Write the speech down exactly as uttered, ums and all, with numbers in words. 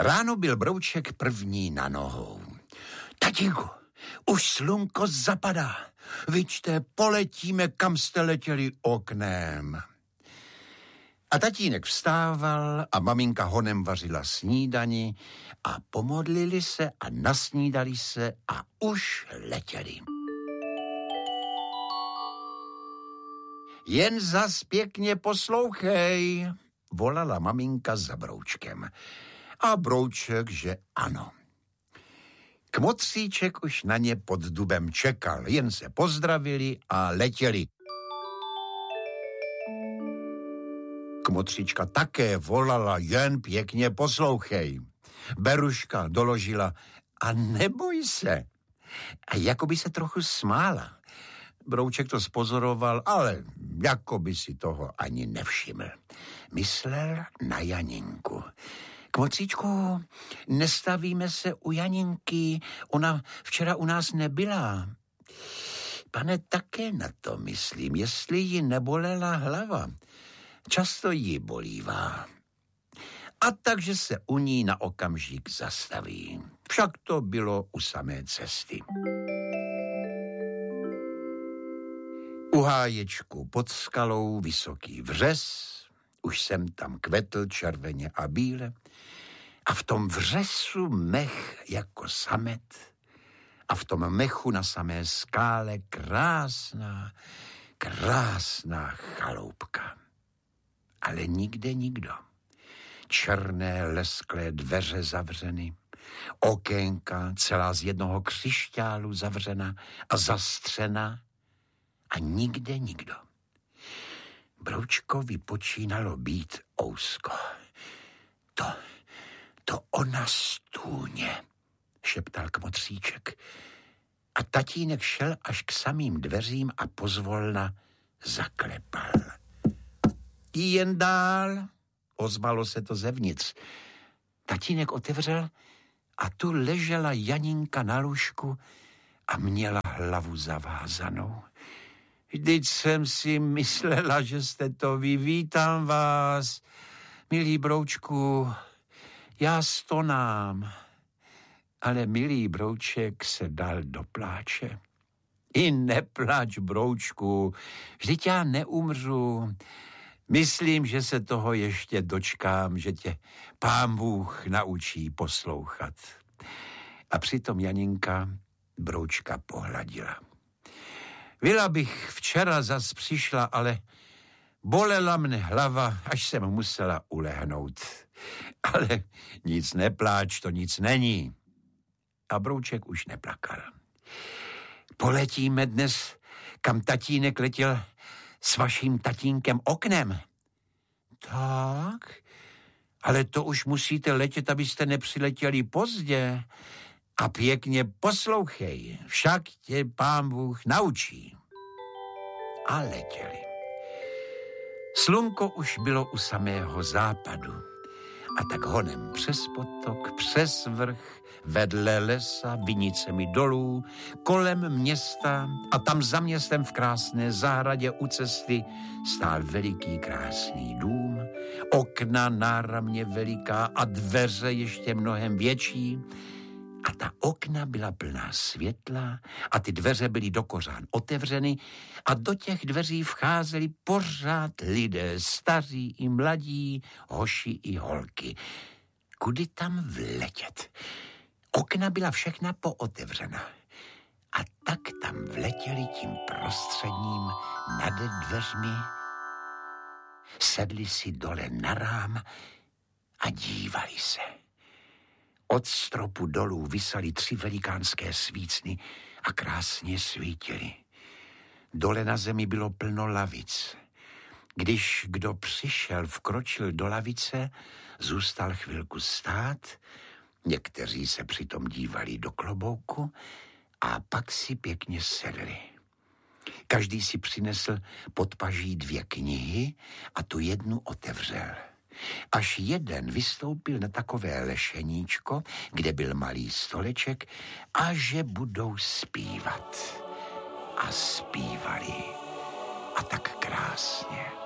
Ráno byl Brouček první na nohou. Tatínku, už slunko zapadá. Vyčte, poletíme, kam jste letěli oknem. A tatínek vstával a maminka honem vařila snídani a pomodlili se a nasnídali se a už letěli. Jen zas pěkně poslouchej, volala maminka za Broučkem. A Brouček, že ano. Kmotříček už na ně pod dubem čekal, jen se pozdravili a letěli. Kmotříčka také volala, jen pěkně poslouchej. Beruška doložila, a neboj se. A jako by se trochu smála. Brouček to spozoroval, ale jako by si toho ani nevšiml. Myslel na Janinku. Kmotříčku, nestavíme se u Janinky, ona včera u nás nebyla. Pane, také na to myslím, jestli jí nebolela hlava. Často ji bolívá. A takže se u ní na okamžik zastaví. Však to bylo u samé cesty. U háječku pod skalou vysoký vřes, už jsem tam kvetl červeně a bíle, a v tom vřesu mech jako samet, a v tom mechu na samé skále krásná, krásná chaloupka. Ale nikde nikdo. Černé lesklé dveře zavřeny, okénka celá z jednoho křišťálu zavřena a zastřena a nikde nikdo. Broučkovi počínalo být ousko. To, to ona stůně, šeptal Kmotříček. A tatínek šel až k samým dveřím a pozvolna zaklepal. Jen dál, ozvalo se to zevnitř. Tatínek otevřel a tu ležela Janinka na lůžku a měla hlavu zavázanou. Vždyť jsem si myslela, že jste to vy, vítám vás, milý Broučku, já stonám. Ale milý Brouček se dal do pláče. I neplač, Broučku, vždyť já neumřu. Myslím, že se toho ještě dočkám, že tě Pán Bůh naučí poslouchat. A přitom Janinka Broučka pohladila. Vila bych včera zas přišla, ale bolela mne hlava, až jsem musela ulehnout. Ale nic nepláč, to nic není. A Brouček už neplakal. Poletíme dnes, kam tatínek letěl s vaším tatínkem oknem. Tak, ale to už musíte letět, abyste nepřiletěli pozdě. A pěkně poslouchej, však tě Pán Bůh naučí. A letěli. Slunko už bylo u samého západu. A tak honem přes potok, přes vrch, vedle lesa, vinicemi dolů, kolem města a tam za městem v krásné zahradě u cesty stál veliký krásný dům, okna náramně veliká a dveře ještě mnohem větší. A ta okna byla plná světla a ty dveře byly do kořán otevřeny a do těch dveří vcházeli pořád lidé, staří i mladí, hoši i holky. Kudy tam vletět? Okna byla všechna pootevřena. A tak tam vletěli tím prostředním nad dveřmi, sedli si dole na rám a dívali se. Od stropu dolů visaly tři velikánské svícny a krásně svítily. Dole na zemi bylo plno lavic. Když kdo přišel, vkročil do lavice, zůstal chvilku stát, někteří se přitom dívali do klobouku a pak si pěkně sedli. Každý si přinesl pod paží dvě knihy a tu jednu otevřel. Až jeden vystoupil na takové lešeníčko, kde byl malý stoleček, a že budou zpívat. A zpívali. A tak krásně.